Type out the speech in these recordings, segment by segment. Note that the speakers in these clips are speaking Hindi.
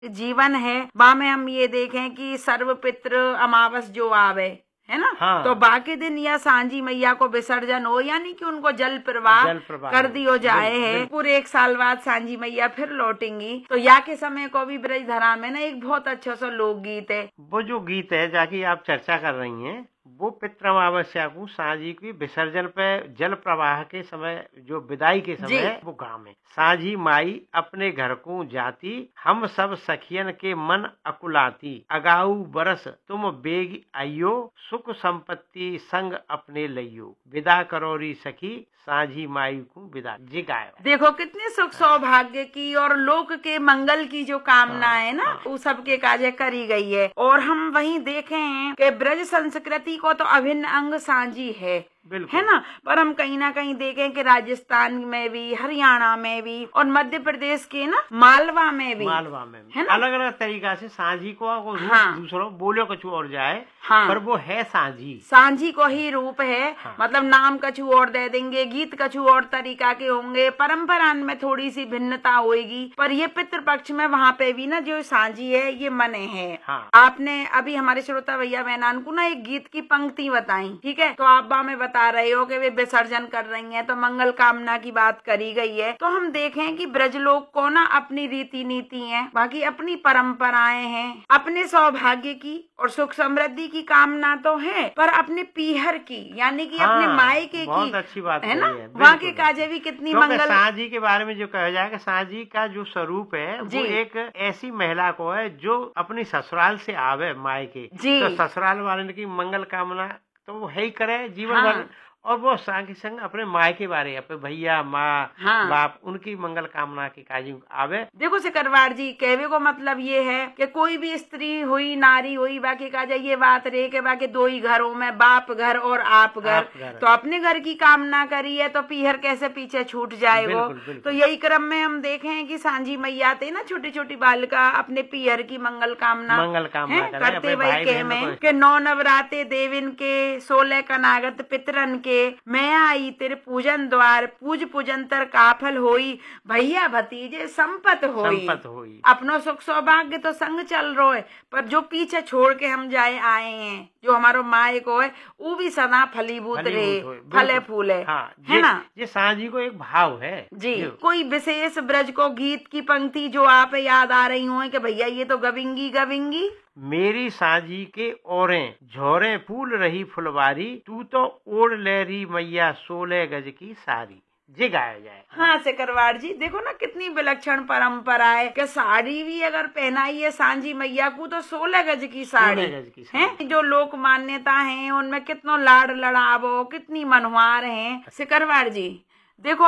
जीवन है, वहाँ में हम ये देखें कि सर्वपितृ अमावस जो आवे है ना, हाँ। तो बाकी दिन या सांझी मैया को विसर्जन हो, यानी कि उनको जल प्रवाह कर दियो जाए है। पूरे 1 साल बाद सांझी मैया फिर लौटेंगी। तो या के समय को भी ब्रजधरा में ना एक बहुत अच्छा सा लोकगीत है। वो जो गीत है जाकि आप चर्चा कर रही हैं, वो पितृ अमावस्या को सांझी की विसर्जन पे जल प्रवाह के समय, जो विदाई के समय है, वो गाँव में सांझी माई अपने घर को जाती, हम सब सखियन के मन अकुलाती, अगाऊ बरस तुम बेग आइयो, सुख संपत्ति संग अपने लइयो, विदा करोरी सखी सांझी माई को विदा। जी गायो। देखो कितने सुख सौभाग्य की और लोक के मंगल की जो कामना है ना, वो सबके काजे करी गई है। और हम वहीं देखे हैं कि ब्रज संस्कृति को तो अभिन्न अंग सांझी है ना, पर हम कहीं ना कहीं देखें कि राजस्थान में भी, हरियाणा में भी और मध्य प्रदेश के ना मालवा में भी है ना, अलग अलग तरीका से सांझी को दूसरों बोलो कछु और जाए, पर वो है सांझी को ही रूप है। मतलब नाम कछु और दे देंगे, गीत कछु और तरीका के होंगे, परंपरा में थोड़ी सी भिन्नता होगी, पर ये पितृपक्ष में वहाँ पे भी ना जो सांझी है ये मने है। आपने अभी हमारे श्रोता भैया बहनान को ना एक गीत की पंक्ति बताई, ठीक है, तो आप में बता रहे हो कि वे विसर्जन कर रही हैं, तो मंगल कामना की बात करी गई है। तो हम देखें कि ब्रजलोक को ना अपनी रीति नीति है, बाकी अपनी परंपराएं हैं, अपने सौभाग्य की और सुख समृद्धि की कामना तो है, पर अपने पीहर की यानी कि अपने मायके की, अच्छी बात है ना, वहाँ के काजे भी कितनी मंगल। सांझी के बारे में जो कहा जाएगा, सांझी का जो स्वरूप है वो एक ऐसी महिला को है जो अपनी ससुराल से आवे मायके, तो ससुराल वाले की मंगल कामना तो वो है ही करे जीवन भर, और वो संग संग अपने माँ के बारे, अपने भैया माँ बाप उनकी मंगल कामना के काजी आवे। देखो सिकरवार जी, कहवे को मतलब ये है कि कोई भी स्त्री हुई, नारी हुई, बाकी काजा ये बात रहे कि बाकी 2 ही घरों में, बाप घर और आप घर, तो अपने घर की कामना करी है तो पीहर कैसे पीछे छूट जाएगा। तो यही क्रम में हम देखें कि सांझी मैया थे ना, छोटी छोटी बालिका अपने पीहर की मंगल कामना करते वही कह में कि 9 नवराते देविन के, 16 कनागत पितरन के, मैं आई तेरे पूजन द्वार, पूज पूजंतर काफल होई, भैया भतीजे संपत होई। अपनो सुख सौभाग्य तो संग चल रहा है, पर जो पीछे छोड़ के हम जाए आए हैं, जो हमारो माए को है, वो भी सदा फलीभूत रहे, फले फूले, है ना। ये सांझी को एक भाव है जी। कोई विशेष ब्रज को गीत की पंक्ति जो आप याद आ रही हो कि भैया ये तो गविंगी गविंगी, मेरी सांझी के ओरें झोरे फूल रही फुलवारी, तू तो ओढ़ ले रही मैया 16 गज की साड़ी। जी गाया जाए। हाँ सिकरवार जी, देखो ना कितनी विलक्षण परंपरा है कि साड़ी भी अगर पहनाई है सांझी मैया को तो 16 गज की साड़ी है। जो लोक मान्यता है उनमें कितना लाड़ लड़ावो, कितनी मनवार है सिकरवार जी। देखो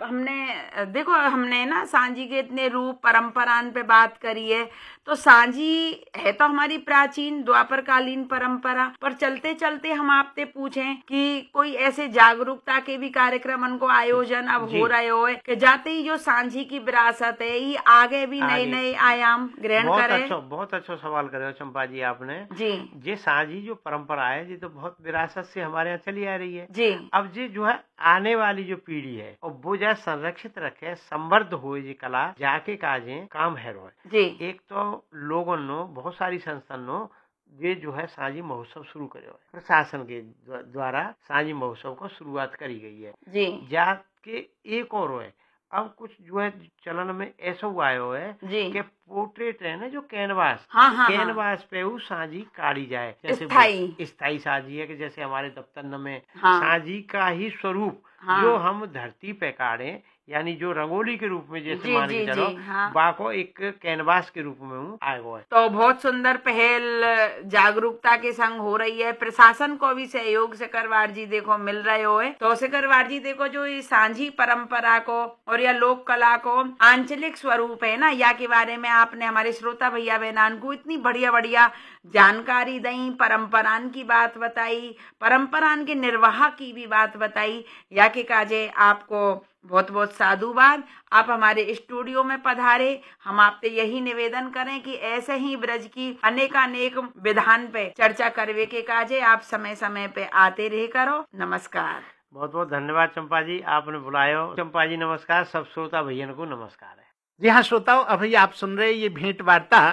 हमने ना सांझी के इतने रूप परंपरान पे बात करी है, तो सांझी है तो हमारी प्राचीन द्वापर कालीन परंपरा, पर चलते चलते हम आपसे पूछें कि कोई ऐसे जागरूकता के भी कार्यक्रम को आयोजन अब हो रहे हो है कि जाते ही जो सांझी की विरासत है ये आगे भी नए नए आयाम ग्रहण करे। बहुत अच्छा सवाल करे चंपा जी आपने जी। ये सांझी जो परंपरा है ये तो बहुत विरासत से हमारे यहाँ चली आ रही है जी। अब ये जो है आने वाली जो पीढ़ी है और वो जो संरक्षित रखे, समृद्ध हो ये कला, जाके काजे काम है जी। एक तो लोगों ने बहुत सारी संस्थानों ये जो है सांझी महोत्सव शुरू करे हुए, प्रशासन के द्वारा सांझी महोत्सव को शुरुआत करी गई है जी। जाके एक और है अब कुछ जो है चलन में ऐसा हुआ है कि पोर्ट्रेट है ना जो कैनवास, कैनवास पे वो सांझी काढ़ी जाए, जैसे स्थायी सांझी है कि जैसे हमारे दफ्तर में सांझी का ही स्वरूप जो हम धरती पे काढ़े, यानी जो रंगोली के रूप में जैसे मान के चलो बाको एक कैनवास के रूप में आए हुए है। तो बहुत सुंदर पहल जागरूकता के संग हो रही है, प्रशासन को भी सहयोग सिकरवार जी देखो मिल रहे हो है। तो सिकरवार जी देखो जो ये सांझी परंपरा को और या लोक कला को आंचलिक स्वरूप है ना, या के बारे में आपने हमारे श्रोता भैया बहनान को इतनी बढ़िया बढ़िया जानकारी दी, परंपरान की बात बताई, परंपरान के निर्वाह की भी बात बताई, या के काजे आपको बहुत बहुत साधुवाद। आप हमारे स्टूडियो में पधारे, हम आपसे यही निवेदन करें कि ऐसे ही ब्रज की अनेकानेक विधान पे चर्चा करवे के काजे आप समय समय पे आते रहे करो। नमस्कार। बहुत बहुत धन्यवाद चंपा जी, आपने बुलायो। चंपा जी नमस्कार, सब श्रोता भैया को नमस्कार है। जी हाँ श्रोताओं, अभी आप सुन रहे ये भेंट वार्ता